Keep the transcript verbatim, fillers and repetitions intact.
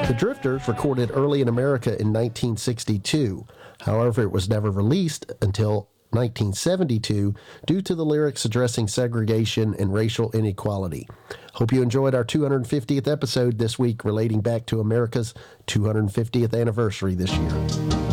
The Drifters recorded early in America in nineteen sixty-two. However, it was never released until nineteen seventy-two due to the lyrics addressing segregation and racial inequality. Hope you enjoyed our two hundred fiftieth episode this week relating back to America's two hundred fiftieth anniversary this year.